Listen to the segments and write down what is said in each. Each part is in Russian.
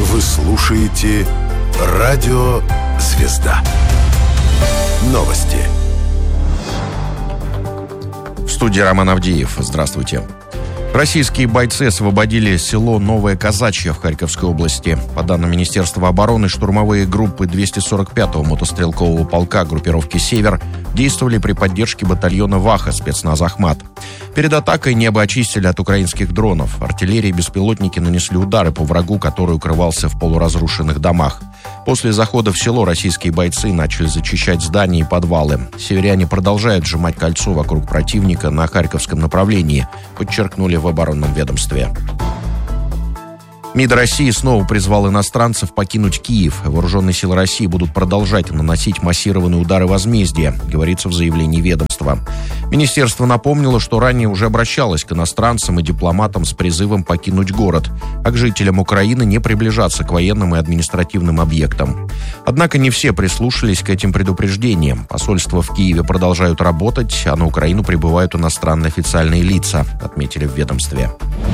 Вы слушаете Радио Звезда. Новости. В студии Роман Авдеев. Здравствуйте. Российские бойцы освободили село Новое Казачье в Харьковской области. По данным Министерства обороны, штурмовые группы 245-го мотострелкового полка группировки «Север» действовали при поддержке батальона «Ваха» спецназ «Ахмат». Перед атакой небо очистили от украинских дронов. Артиллерия и беспилотники нанесли удары по врагу, который укрывался в полуразрушенных домах. После захода в село российские бойцы начали зачищать здания и подвалы. Северяне продолжают сжимать кольцо вокруг противника на Харьковском направлении, подчеркнули в оборонном ведомстве. МИД России снова призвал иностранцев покинуть Киев. Вооруженные силы России будут продолжать наносить массированные удары возмездия, говорится в заявлении ведомства. Министерство напомнило, что ранее уже обращалось к иностранцам и дипломатам с призывом покинуть город, а к жителям Украины не приближаться к военным и административным объектам. Однако не все прислушались к этим предупреждениям. Посольства в Киеве продолжают работать, а на Украину прибывают иностранные официальные лица, отметили в ведомстве.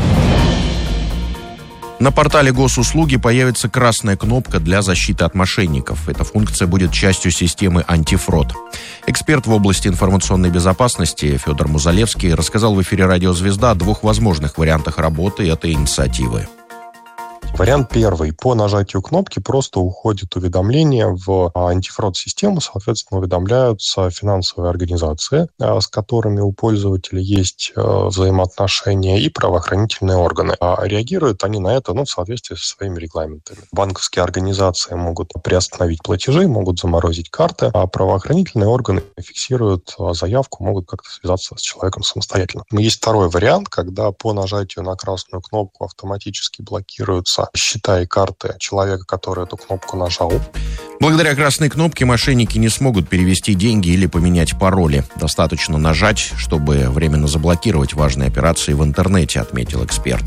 На портале госуслуги появится красная кнопка для защиты от мошенников. Эта функция будет частью системы антифрод. Эксперт в области информационной безопасности Федор Музалевский рассказал в эфире «Радио Звезда» о двух возможных вариантах работы этой инициативы. Вариант первый. По нажатию кнопки просто уходит уведомление в антифрод-систему. Соответственно, уведомляются финансовые организации, с которыми у пользователя есть взаимоотношения, и правоохранительные органы. Реагируют они на это в соответствии со своими регламентами. Банковские организации могут приостановить платежи, могут заморозить карты, а правоохранительные органы фиксируют заявку, могут как-то связаться с человеком самостоятельно. Но есть второй вариант, когда по нажатию на красную кнопку автоматически блокируются счета и карты человека, который эту кнопку нажал. Благодаря красной кнопке мошенники не смогут перевести деньги или поменять пароли. Достаточно нажать, чтобы временно заблокировать важные операции в интернете, отметил эксперт.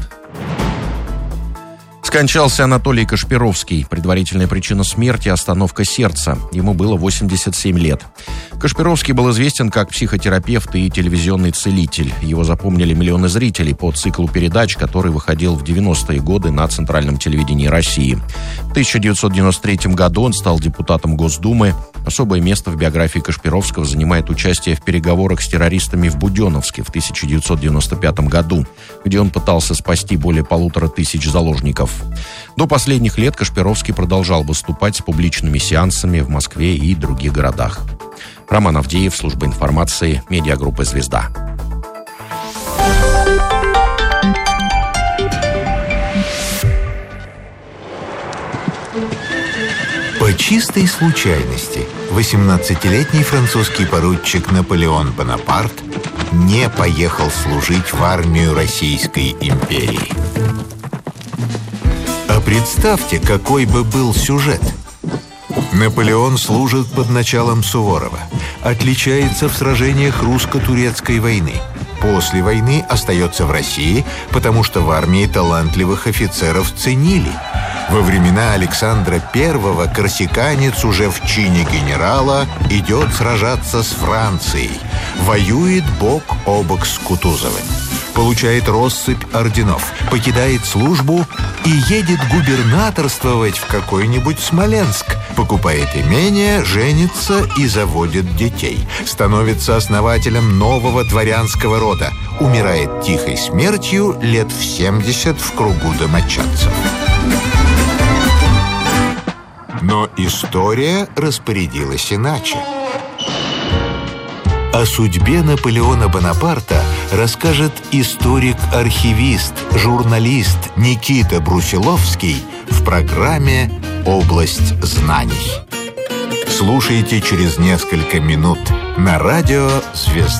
Скончался Анатолий Кашпировский. Предварительная причина смерти – остановка сердца. Ему было 87 лет. Кашпировский был известен как психотерапевт и телевизионный целитель. Его запомнили миллионы зрителей по циклу передач, который выходил в 90-е годы на Центральном телевидении России. В 1993 году он стал депутатом Госдумы. Особое место в биографии Кашпировского занимает участие в переговорах с террористами в Буденновске в 1995 году, где он пытался спасти более 1500 заложников. До последних лет Кашпировский продолжал выступать с публичными сеансами в Москве и других городах. Роман Авдеев, служба информации, медиагруппа «Звезда». По чистой случайности 18-летний французский поручик Наполеон Бонапарт не поехал служить в армию Российской империи. А представьте, какой бы был сюжет. Наполеон служит под началом Суворова, отличается в сражениях русско-турецкой войны. После войны остается в России, потому что в армии талантливых офицеров ценили. Во времена Александра I корсиканец уже в чине генерала идет сражаться с Францией, воюет бок о бок с Кутузовым, получает россыпь орденов, покидает службу и едет губернаторствовать в какой-нибудь Смоленск, покупает имение, женится и заводит детей, становится основателем нового дворянского рода, умирает тихой смертью лет в 70 в кругу домочадцев. Но история распорядилась иначе. О судьбе Наполеона Бонапарта расскажет историк-архивист, журналист Никита Брусиловский в программе «Область знаний». Слушайте через несколько минут на радио «Звезда».